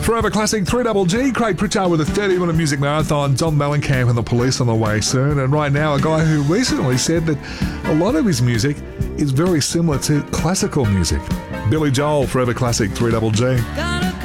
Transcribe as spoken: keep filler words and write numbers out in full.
Forever Classic three Double G, Craig Pritchard with a thirty minute music marathon, Don Mellencamp and the Police on the way soon. And right now, a guy who recently said that a lot of his music is very similar to classical music. Billy Joel, Forever Classic three Double G.